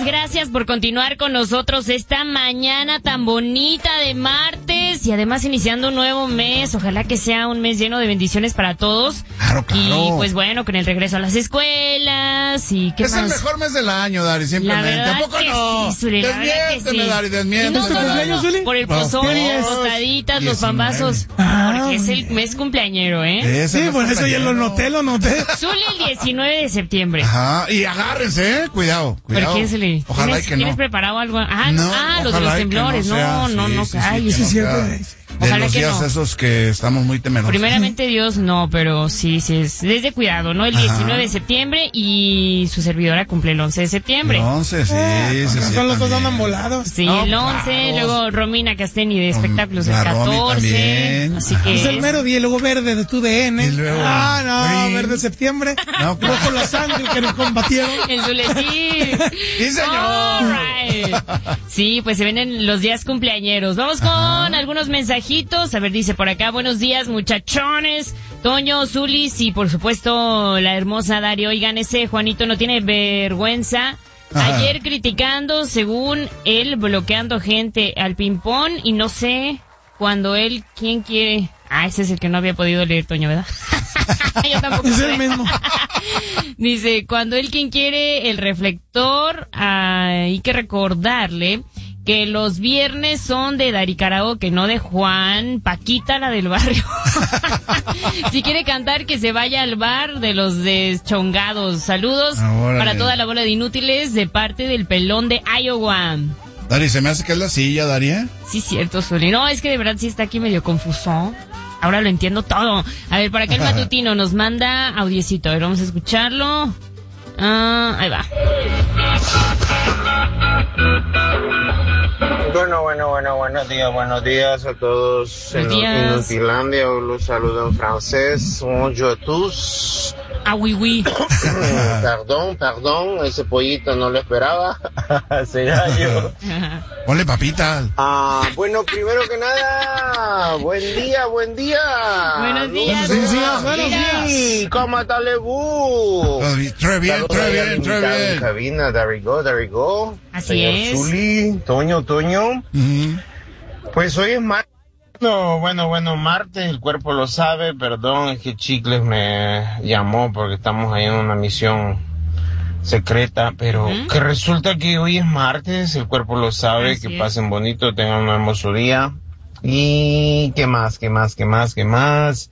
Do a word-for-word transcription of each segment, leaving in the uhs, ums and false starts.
gracias por continuar con nosotros esta mañana tan bonita de martes y además iniciando un nuevo mes. Ojalá que sea un mes lleno de bendiciones para todos. Claro, claro. Y pues bueno, con el regreso a las escuelas y qué es más. el mejor mes del año, Dari, simplemente. ¿A poco no? Sí, Zuli, desmiénteme, sí. Dari, desmiénteme. No, no, no, no, por el pozole, las tostaditas, los pambazos. Ah, porque es el mes cumpleañero, ¿eh? Sí, por eso ya lo noté, lo noté. Zuli el diecinueve de septiembre. Ajá, y agárrense, ¿eh? Cuidado, cuidado. ¿Por qué, Zuli? Ojalá ¿Tienes, que no. ¿Tienes preparado algo? Ah, no, ah los de los temblores. No, no, no, no, sí, calles. Sí, sí, sí, de Ojalá los que días no. esos que estamos muy temerosos. Primeramente Dios, no, pero sí, sí, es desde cuidado, ¿no? El Ajá. diecinueve de septiembre y su servidora cumple el once de septiembre. El once, sí, eh, sí, sí. Son los dos también. andan volados. Sí, No, el once, claro. luego Romina Casteni de espectáculos el La Romy catorce. también. Así Ajá. que Es el mero día, y luego verde de tu D N. Y luego- Ah, no, Sí. verde septiembre. No, claro. Rojo los ángeles que nos combatieron. en su sí. Sí, señor. All right. Sí, pues se vienen los días cumpleañeros. Vamos con Ajá. algunos mensajitos. A ver, dice por acá, buenos días, muchachones. Toño, Zulis y por supuesto la hermosa Dari. Oigan, ese Juanito no tiene vergüenza. Ajá. Ayer criticando, según él, bloqueando gente al ping-pong y no sé, cuando él, ¿quién quiere? Ah, ese es el que no había podido leer, Toño, ¿verdad? Yo tampoco Es sé. el mismo. Dice, cuando él quien quiere el reflector, hay que recordarle que los viernes son de Dari Karaoke, no de Juan, Paquita, la del barrio. Si quiere cantar, que se vaya al bar de los deschongados. Saludos Órale. para toda la bola de inútiles de parte del pelón de Iowa. Dari, se me hace que es la silla, Dari, ¿eh? Sí, cierto, Zuli. No, es que de verdad sí está aquí medio confuso. Ahora lo entiendo todo. A ver, para acá el matutino nos manda audiecito. A ver, vamos a escucharlo. Ah, ahí va. Bueno, bueno, bueno, buenos días, buenos días a todos en Buenos días. Inutilandia. Los saludo en francés. Bonjour a tous. Ah, oui, oui. Perdón, perdón, ese pollito no lo esperaba. Será yo. Ponle papitas. Ah, bueno, primero que nada, buen día, buen día. Buenos días. Buenos días, buenos Sí, ¿cómo está Lebu? Très bien, Saludos très ahí al bien, très invitado en bien. cabina, there we go, there we go. Así Señor es. Zuli, Toño, Toño. Ujú. Pues hoy es martes. No, bueno, bueno, martes, el cuerpo lo sabe, perdón, es que Chicles me llamó porque estamos ahí en una misión secreta, pero ¿Mm? que resulta que hoy es martes, el cuerpo lo sabe, Así que es. pasen bonito, tengan un hermoso día. Y qué más, qué más, qué más, qué más.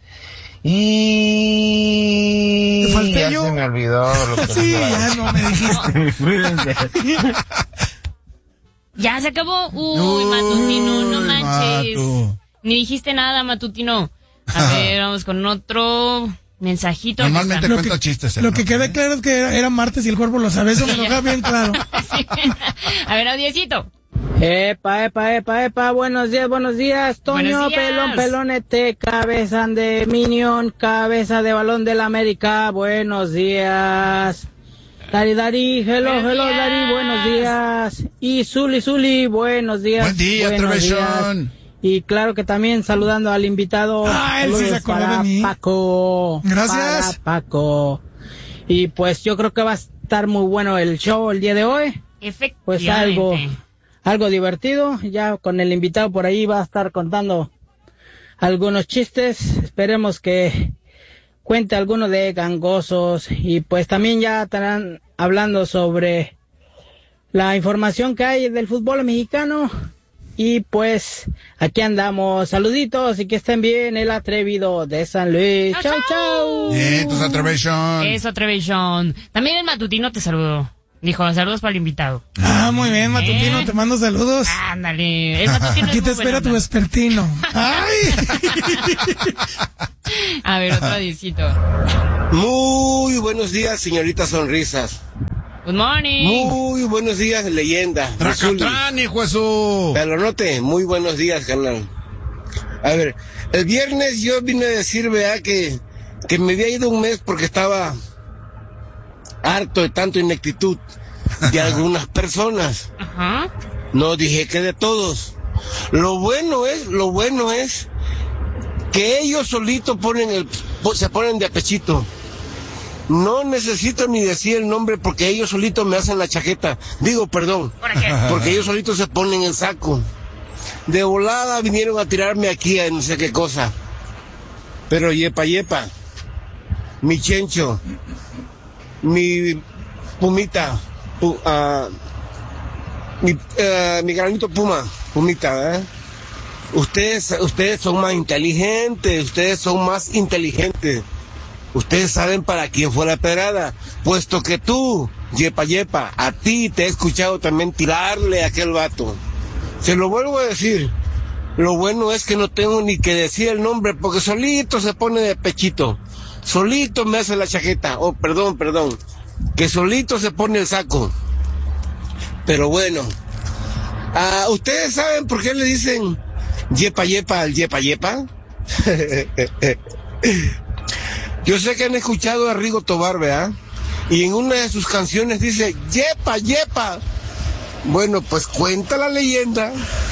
Y ¿Te falté ya yo? se me olvidó lo que Sí, les iba a ya no me dijiste. decir. Ya se acabó. Uy, matutino, no Uy, manches. Matu. Ni dijiste nada, matutino. A ver, vamos con otro mensajito. Normalmente Lo cuenta que, chistes. lo que quede claro es que era, era martes y el cuerpo lo sabe. Eso me lo deja bien claro. Sí. A ver, audiecito. Epa, epa, epa, epa, buenos días, buenos días, Toño, Buenos días. pelón, pelonete, cabeza de Minion, cabeza de balón de la América, buenos días. Dari, Dari, hello, Buenos hello, días. Dari, buenos días. Y Zuli, Zuli, buenos días. Buen día, buenos Trevechón. días. Y claro que también saludando al invitado. Ah, él sí se saludos acordó para de mí. Paco. Gracias. Para Paco. Y pues yo creo que va a estar muy bueno el show el día de hoy. Efectivamente. Pues algo, algo divertido. Ya con el invitado por ahí va a estar contando algunos chistes. Esperemos que cuente alguno de gangosos. Y pues también ya estarán hablando sobre la información que hay del fútbol mexicano. Y pues aquí andamos. Saluditos y que estén bien. El atrevido de San Luis. Chau, Chau, chau. chau. Bien, entonces Atrevision. Eso, Trevechón. También el matutino te saludó. Dijo, saludos para el invitado. Ah, muy bien, matutino, ¿Eh? te mando saludos. Ándale. El matutino Aquí es te muy espera tu buena onda. vespertino. ¡Ay! A ver, otro audiecito. Muy buenos días, señorita Sonrisas. Good morning. Muy buenos días, leyenda. Zuli. Tracatrán, hijo de su. Pelonote, muy buenos días, carnal. A ver, el viernes yo vine a decir, vea, que, que me había ido un mes porque estaba harto de tanta ineptitud de algunas personas. Ajá. No dije que de todos. Lo bueno es, lo bueno es que ellos solitos ponen el, se ponen de apechito. No necesito ni decir el nombre porque ellos solitos me hacen la chaqueta. Digo, perdón, porque ellos solitos se ponen el saco. De volada vinieron a tirarme aquí a no sé qué cosa. Pero yepa yepa, mi chencho, mi pumita, pu, uh, mi, uh, mi granito puma, pumita, ¿eh? Ustedes, ustedes son más inteligentes, ustedes son más inteligentes. Ustedes saben para quién fue la pedrada, puesto que tú, yepa yepa, a ti te he escuchado también tirarle a aquel vato. Se lo vuelvo a decir, lo bueno es que no tengo ni que decir el nombre, porque solito se pone de pechito, solito me hace la chaqueta, oh, perdón, perdón, que solito se pone el saco. Pero bueno, uh, ¿ustedes saben por qué le dicen yepa yepa al yepa yepa? Yo sé que han escuchado a Rigo Tobar, ¿verdad? Y en una de sus canciones dice, yepa, yepa. Bueno, pues cuenta la leyenda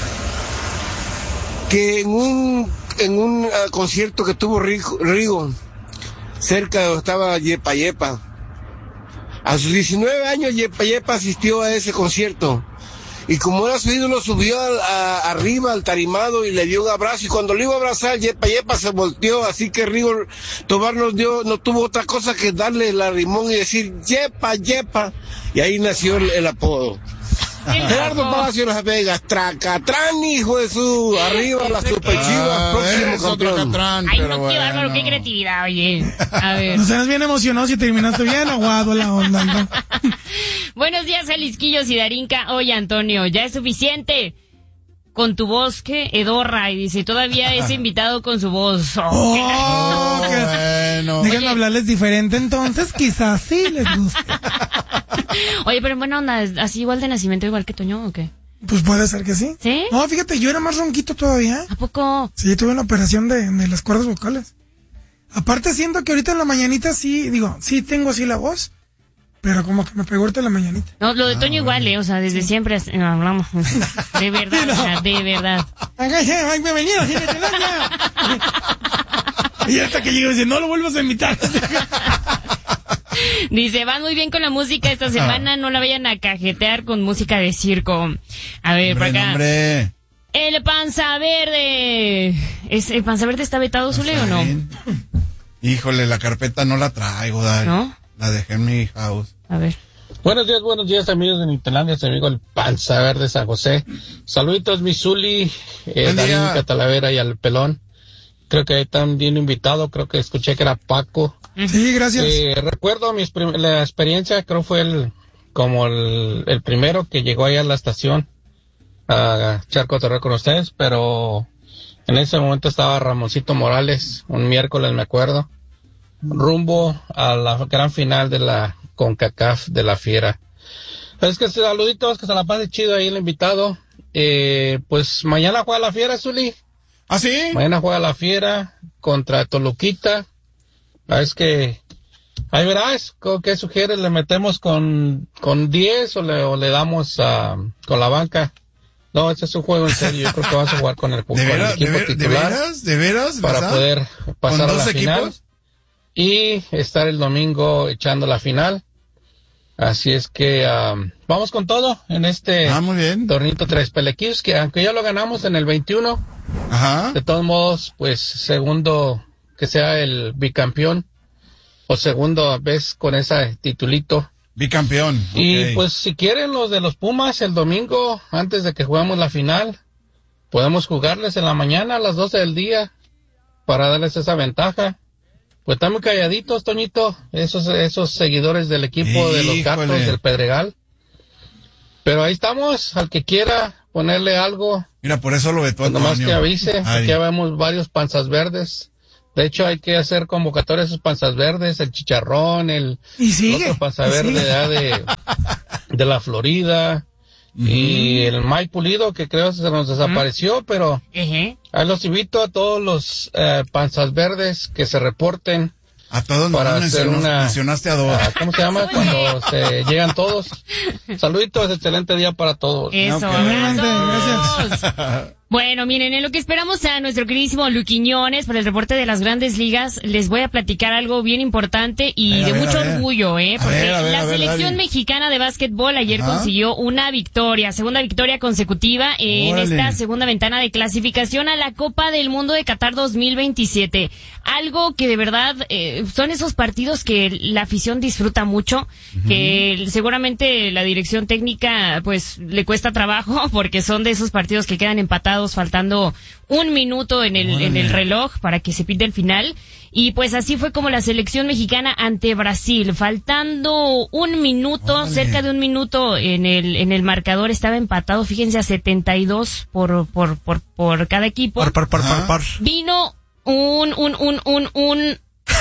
que en un, en un uh, concierto que tuvo Rigo, Rigo, cerca de donde estaba yepa, yepa. A sus diecinueve años, yepa, yepa asistió a ese concierto. Y como era su ídolo, subió a, a, arriba al tarimado y le dio un abrazo. Y cuando le iba a abrazar, yepa yepa se volteó. Así que Rigo Tobar nos dio, no tuvo otra cosa que darle la rimón y decir yepa yepa. Y ahí nació el, el apodo. Gerardo Palacio Las Vegas, Tracatrán, hijo de su, arriba las Superchivas, próximo campeón. Tracatrán, Ay, no, qué bárbaro, bueno. Qué creatividad, oye. A ver. Nos eres bien emocionado si terminaste bien aguado la onda, ¿no? Buenos días, Jalisquillos y Darinka. Oye, Antonio, ya es suficiente con tu voz, que edorra, y dice, todavía es invitado con su voz. Oh, oh qué bueno. Déjenme hablarles diferente entonces, quizás sí les guste. Oye, pero en buena onda, ¿así igual de nacimiento igual que Toño o qué? Pues puede ser que sí. ¿Sí? No, fíjate, yo era más ronquito todavía. ¿A poco? Sí, tuve una operación de, de las cuerdas vocales. Aparte siento que ahorita en la mañanita sí, digo, sí tengo así la voz, pero como que me pegó ahorita en la mañanita. No, lo de Toño ah, igual, eh, o sea, desde sí. siempre no, hablamos. De verdad, no. O sea, de verdad. Ay, bienvenido, y hasta que llego y dice, no lo vuelvas a invitar. Dice, van muy bien con la música esta semana, no la vayan a cajetear con música de circo. A ver, por acá. Hombre. El Panza Verde. ¿Es, ¿El Panza Verde está vetado, Zule, o no? Híjole, la carpeta no la traigo, Dari. ¿No? La dejé en mi house. A ver. Buenos días, buenos días, amigos de Nitelandia, su amigo el Panza Verde San José. Saluditos, mi Zuli, eh, Darinka, Talavera y al Pelón. Creo que ahí también invitado, creo que escuché que era Paco. Sí, gracias. Eh, recuerdo mi la experiencia, creo fue el como el, el primero que llegó ahí a la estación a echar cotorreo con ustedes, pero en ese momento estaba Ramoncito Morales, un miércoles me acuerdo, rumbo a la gran final de la CONCACAF de la Fiera. Es que saluditos, que se la pase chido ahí el invitado. Eh, pues mañana juega la Fiera, Zuli. ¿Ah, sí? Mañana juega la Fiera contra Toluquita. Es que, ahí verás, ¿qué sugieres? ¿Le metemos con, con diez o le, o le damos a, con la banca? No, ese es un juego en serio. Yo creo que vamos a jugar con el, con ¿De el equipo de ver, titular. ¿De veras? ¿De veras? Para ¿verdad? poder pasar a la equipos? final. Y estar el domingo echando la final. Así es que, um, vamos con todo en este ah, muy bien. tornito Tres Pelequillos, que aunque ya lo ganamos en el veintiuno, ajá. De todos modos, pues, segundo, que sea el bicampeón, o segunda vez con ese titulito. Bicampeón. Y okay. Pues si quieren los de los Pumas el domingo, antes de que juguemos la final, podemos jugarles en la mañana a las doce del día, para darles esa ventaja. Pues están muy calladitos, Toñito, esos, esos seguidores del equipo Híjole. de los Gatos del Pedregal. Pero ahí estamos, al que quiera ponerle algo. Mira, por eso lo vetó Antonio. Nomás que avise, Ay. aquí vemos varios panzas verdes. De hecho, hay que hacer convocatorias a esos panzas verdes, el Chicharrón, el, ¿Y sigue? el otro panza verde de, de la Florida, uh-huh. y el Mike Pulido, que creo que se nos desapareció, uh-huh. pero uh-huh. ahí los invito a todos los eh, panzas verdes que se reporten. A todos para nos hacer una, mencionaste a dos. Uh, ¿Cómo se llama? Cuando se llegan todos. Saluditos, excelente día para todos. Eso, okay. Gracias. Bueno, miren, en lo que esperamos a nuestro queridísimo Luquiñones para el reporte de las Grandes Ligas, les voy a platicar algo bien importante y ver, de ver, mucho ver. orgullo, ¿eh? Porque ver, a ver, la a ver, selección dale. mexicana de básquetbol ayer Ajá. consiguió una victoria, segunda victoria consecutiva en Órale. esta segunda ventana de clasificación a la Copa del Mundo de Qatar dos mil veintisiete. Algo que de verdad eh, son esos partidos que la afición disfruta mucho, uh-huh. que seguramente la dirección técnica pues le cuesta trabajo porque son de esos partidos que quedan empatados faltando un minuto en el, Órale. en el reloj para que se pite el final. Y pues así fue como la selección mexicana ante Brasil, faltando un minuto, Órale. cerca de un minuto en el, en el marcador estaba empatado, fíjense, a setenta y dos por, por, por, por cada equipo. Por, por, por, por, por. Vino un, un, un, un, un...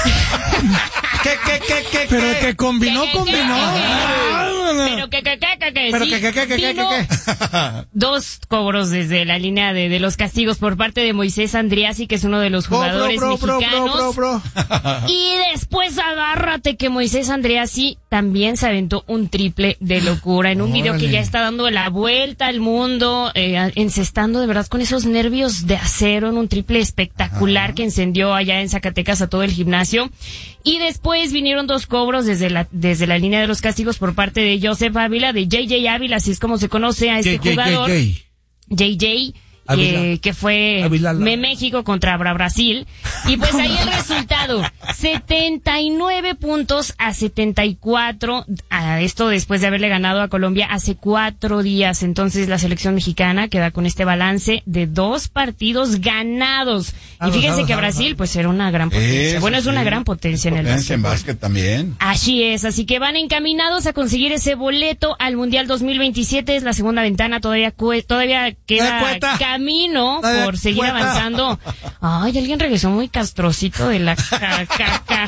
¿Qué, qué, qué, qué, Pero qué? que combinó, ¿Qué, qué, combinó. qué, qué? Ah, Pero que, que, que, que, que, Pero sí, que, que, que, que, que, vino que, dos cobros desde la línea de, de los castigos por parte de Moisés Andriasi, que es uno de los Bro, jugadores bro, bro, mexicanos. bro, bro, bro. Y después agárrate que Moisés Andriasi también se aventó un triple de locura en un video que Órale. ya está dando la vuelta al mundo, eh, encestando de verdad con esos nervios de acero en un triple espectacular Ajá. que encendió allá en Zacatecas a todo el gimnasio. Y después vinieron dos cobros desde la desde la línea de los castigos por parte de Joseph Ávila, de J J Ávila, así es como se conoce a este J, J, jugador. J, J. J J, Ávila. que, que fue Ávila. Me México contra Bra Brasil. Y pues ahí el resultado, setenta y nueve puntos a setenta y cuatro, a esto después de haberle ganado a Colombia hace cuatro días. Entonces la selección mexicana queda con este balance de dos partidos ganados. Vamos, y fíjense vamos, que vamos, Brasil vamos. pues era una gran potencia. Eso bueno, es una sí. gran potencia en el Potencia en básquetbol. básquet también. Así es, así que van encaminados a conseguir ese boleto al Mundial dos mil veintisiete, es la segunda ventana, todavía cue- todavía queda cuenta. camino Nadie por seguir cuenta. avanzando. Ay, alguien regresó muy castrocito de la ca- ca- ca-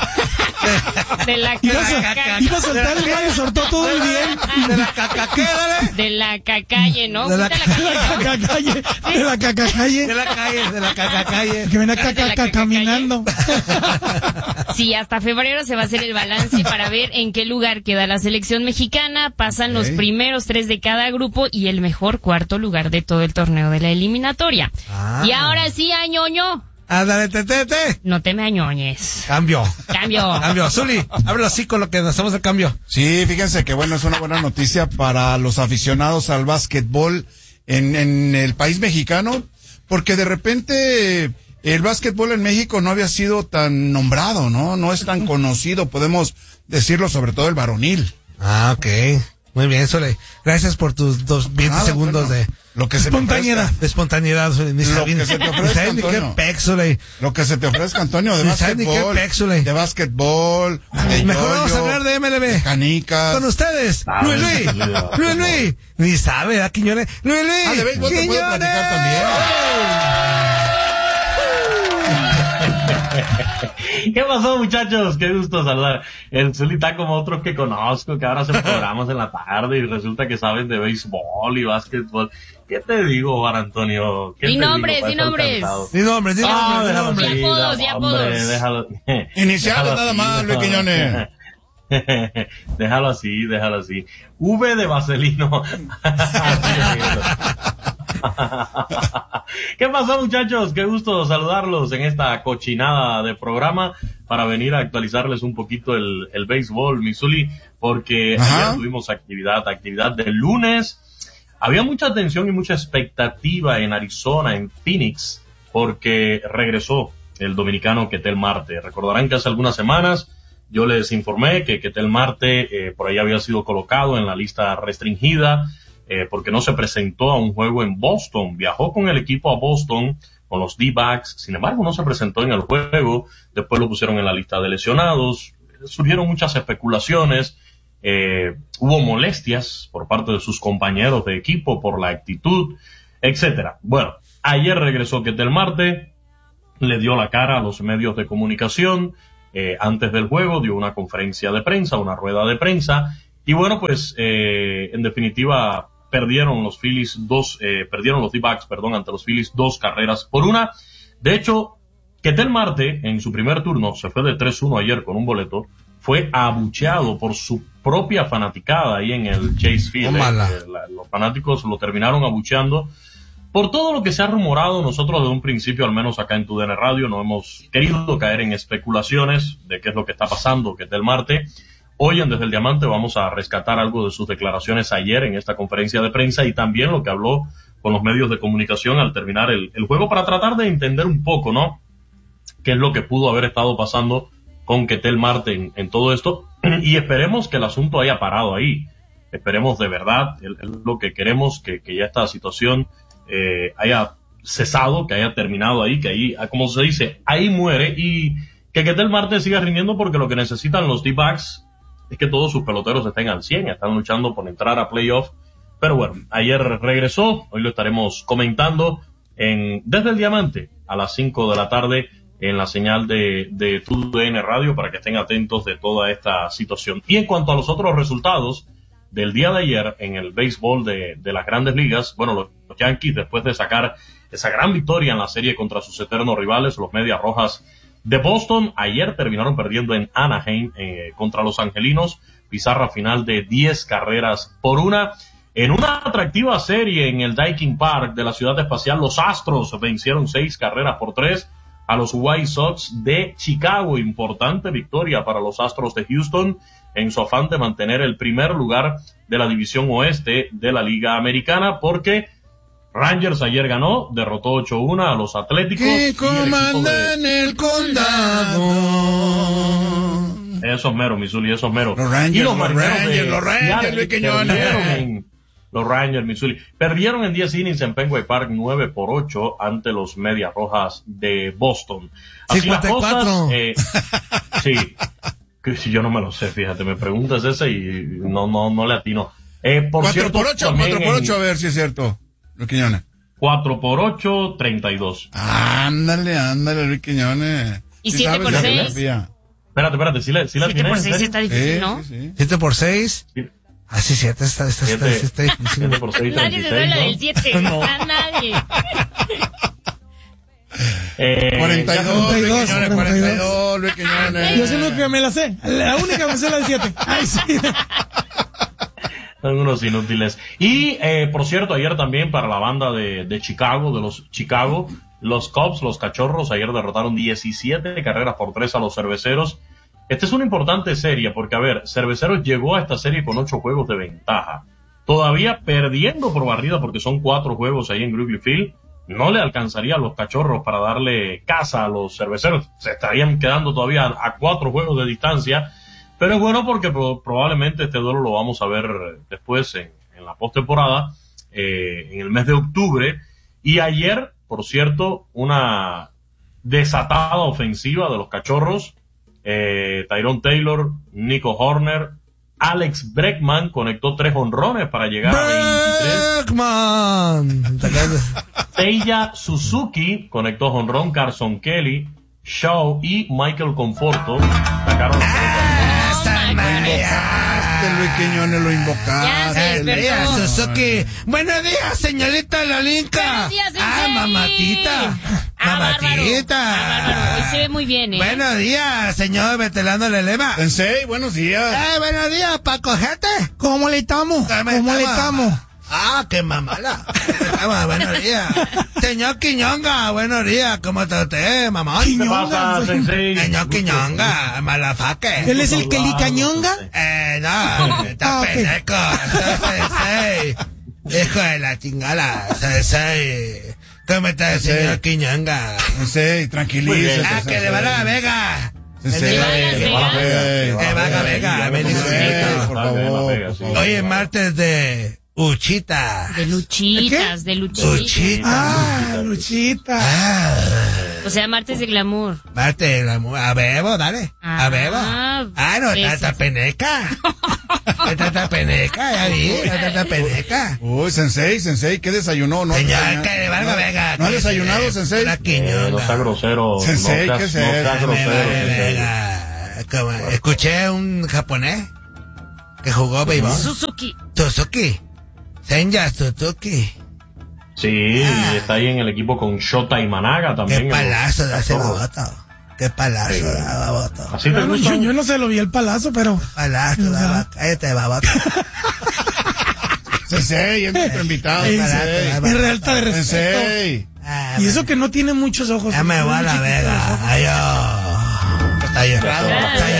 de la Iba a, ca- sol- ca- iba a soltar el gallo, soltó todo el bien. De la caca, ¿qué? Dale. de la cacalle, ¿no? De la Quita la De la calle, ¿no? cacacalle, de la cacacalle. De la calle, de la caca calle. Que viene De la caca cacacalle. caminando. Sí, hasta febrero se va a hacer el balance para ver en qué lugar queda la selección mexicana. Pasan los Ok. primeros tres de cada grupo y el mejor cuarto lugar de todo el torneo de la eliminatoria. Ah. Y ahora sí, añoño, Ándale, te, te, te. no te me añoñes. Cambio. Cambio. Cambio. Zuli, ábrelo así con lo que hacemos el cambio. Sí, fíjense que bueno, es una buena noticia para los aficionados al básquetbol en, en el país mexicano, porque de repente el básquetbol en México no había sido tan nombrado, ¿no? No es tan conocido, podemos decirlo, sobre todo el varonil. Ah, ok. Muy bien, Zuli. Gracias por tus dos, veinte Nada, segundos bueno, de lo que se me espontaneidad. ofrezca. de espontaneidad, Zuli. Ni Lo sabes que se te ni ofrezca, sabes ni qué Antonio. pex, Zuli. Lo que se te ofrezca, Antonio, de Ni sabes ni qué básquetbol, pex, Zuli. de básquetbol, de Mejor vamos a yoyo, hablar de M L B. de canicas. Con ustedes, Ah, Luis Luis, sí, sí, Luis Luis, ni sabe, ¿verdad, Quiñones? Luis Luis, Ah, de béisbol te puedo Quiñones. platicar también. ¿Qué pasó, muchachos? Qué gusto saludar. El Zuli está como otros que conozco, que ahora hacen programas en la tarde y resulta que saben de béisbol y básquetbol. ¿Qué te digo, Juan Antonio? ¿Qué Di te digo nombres, para di estar nombres. cansado? Di nombres, di Ah, nombres, di déjalo nombres. así, Di apodos, no, di hombre, apodos. déjalo. Iniciales déjalo nada así, más, Luis déjalo- Quiñones. Déjalo así, déjalo así. V de Vaselino. ¿Qué pasó, muchachos? Qué gusto saludarlos en esta cochinada de programa para venir a actualizarles un poquito el, el béisbol, Missouri, porque Ajá. ayer tuvimos actividad, actividad del lunes. Había mucha atención y mucha expectativa en Arizona, en Phoenix, porque regresó el dominicano Ketel Marte. Recordarán que hace algunas semanas yo les informé que Ketel Marte eh, por ahí había sido colocado en la lista restringida eh, porque no se presentó a un juego en Boston. Viajó con el equipo a Boston, con los D-backs, sin embargo no se presentó en el juego. Después lo pusieron en la lista de lesionados. Surgieron muchas especulaciones. Eh, hubo molestias por parte de sus compañeros de equipo por la actitud, etcétera. Bueno, ayer regresó Ketel Marte, le dio la cara a los medios de comunicación. Eh, antes del juego dio una conferencia de prensa, una rueda de prensa, y bueno, pues eh, en definitiva perdieron los Phillies dos, eh, perdieron los D-backs, perdón, ante los Phillies dos carreras por una. De hecho, Ketel Marte en su primer turno se fue de tres uno ayer con un boleto, fue abucheado por su propia fanaticada ahí en el Chase Field. Tómala. Eh, la- los fanáticos lo terminaron abucheando por todo lo que se ha rumorado, nosotros desde un principio, al menos acá en Tu D N Radio, no hemos querido caer en especulaciones de qué es lo que está pasando, que es del Marte. Hoy en Desde el Diamante vamos a rescatar algo de sus declaraciones ayer en esta conferencia de prensa y también lo que habló con los medios de comunicación al terminar el, el juego para tratar de entender un poco, ¿no?, qué es lo que pudo haber estado pasando con Ketel Marte en, en todo esto, y esperemos que el asunto haya parado ahí. Esperemos de verdad, es lo que queremos, que, que ya esta situación eh, haya cesado, que haya terminado ahí, que ahí, como se dice, ahí muere, y que Ketel Marte siga rindiendo, porque lo que necesitan los D-backs es que todos sus peloteros estén al cien, están luchando por entrar a playoff. Pero bueno, ayer regresó, hoy lo estaremos comentando en Desde el Diamante a las cinco de la tarde en la señal de, de Tu D N Radio, para que estén atentos de toda esta situación. Y en cuanto a los otros resultados del día de ayer en el béisbol de, de las Grandes Ligas, bueno, los, los Yankees, después de sacar esa gran victoria en la serie contra sus eternos rivales, los Medias Rojas de Boston, ayer terminaron perdiendo en Anaheim eh, contra los Angelinos, pizarra final de diez carreras por una. En una atractiva serie en el Daikin Park de la Ciudad Espacial, los Astros vencieron seis carreras por tres a los White Sox de Chicago. Importante victoria para los Astros de Houston en su afán de mantener el primer lugar de la división oeste de la Liga Americana, porque Rangers ayer ganó, derrotó ocho uno a los Atléticos. Que comandan el, el condado. Esos meros, Missouri, esos meros. Los Rangers, y los, los Rangers, los Rangers, de Quiñones. Los Rangers, Missouri, perdieron en diez innings en Fenway Park nueve por ocho ante los Medias Rojas de Boston. Así cincuenta y cuatro. Las cosas, eh, sí, que si yo no me lo sé, fíjate, me preguntas ese y no, no, no le atino. Eh, por cuatro cierto, por ocho, cuatro por ocho, a ver si es cierto, Luis Quiñones. cuatro por ocho, treinta y dos. Ándale, ándale, Luis Quiñones. ¿Y siete por seis? Espérate, espérate, si la, si la siete por seis está difícil, ¿no? Sí, sí. siete por seis. Sí. Ah, sí, siete está, está, está, está, está difícil. siete por seis, nadie se habla del siete. No. A nadie. Eh, cuarenta y dos, cuarenta y dos, Luis Quiñones, cuarenta y dos, Luis Quiñones. Yo soy lo que me la sé. La única me sé la del siete. Ay, sí. Son unos inútiles. Y, eh, por cierto, ayer también para la banda de, de Chicago, de los Chicago, los Cubs, los Cachorros, ayer derrotaron diecisiete carreras por tres a los Cerveceros. Esta es una importante serie porque, a ver, Cerveceros llegó a esta serie con ocho juegos de ventaja. Todavía perdiendo por barrida porque son cuatro juegos ahí en Wrigley Field. No le alcanzaría a los Cachorros para darle casa a los Cerveceros. Se estarían quedando todavía a cuatro juegos de distancia. Pero es bueno porque pro- probablemente este duelo lo vamos a ver después en, en la postemporada, eh, en el mes de octubre. Y ayer, por cierto, una desatada ofensiva de los Cachorros. Eh, Tyrone Taylor, Nico Horner, Alex Bregman conectó tres jonrones para llegar a veintitrés. Bregman. Seiya Suzuki conectó jonrón, Carson Kelly, Shaw y Michael Conforto sacaron Este Luis Quiñones lo invocaste. Ya sé, perdón. Suzuki. Buenos días, señorita Lolinka. Buenos días, Ah, Sensei. mamatita. Ah, Mamatita. bárbaro. Ah, bárbaro. Hoy se ve muy bien, ¿eh? Buenos días, señor veterano Lelema. Sensei, buenos días. Eh, buenos días, Paco Jete. ¿Cómo le estamos? ¿Cómo le estamos? Ah, qué mamala. Ah, buenos días. Señor Quiñonga, buenos días. ¿Cómo está usted, mamón? ¿Qué pasa, Sensei? Señor Quiñonga, malafaque. ¿Él es el que licañonga? Eh, no, está Ah, ok. pendejo. Sensei. Hijo de la chingada, Sensei. ¿Cómo está el señor Quiñonga? Sensei, tranquilízate. Ah, que le va a la Vega. Sensei, Que va a Las Sensei. Que va a la Vega, ven y Sensei, por favor. Hoy es martes de Uchita. De luchitas, de luchitas. Uchita. Ah, Luchita. Ah, O sea, martes de glamour. martes de la mu- A Bebo, dale. A Ah, Bebo. Ah, no, besos. tata peneca. Tata peneca, ya vi. Tata peneca. Uy, Sensei, Sensei, ¿qué desayunó? No, Señor, desayunó. que le valga Vega. ¿No ha desayunado, Sensei? La Eh, no Quiñonga. sea grosero. Sensei, no ¿qué seas, es no eso? seas Me grosero, vale Sensei. Vega. Como- Escuché un japonés que jugó béisbol. Suzuki. Suzuki. Senja Suzuki. Sí, Ah. y está ahí en el equipo con Shota y Managa también. Qué en los palazo de ese Cachorros. baboto. Qué palazo Sí. de baboto. Así te Bueno, yo, gusta. yo no se lo vi el palazo, pero Palazo de baboto. Cállate, baboto. Sensei, es nuestro invitado. Es, Sensei. es realta de respeto. Sensei. Ah, Y eso que no tiene muchos ojos. Ya me voy a la vega. Adiós. Está bien. Ya. Está bien.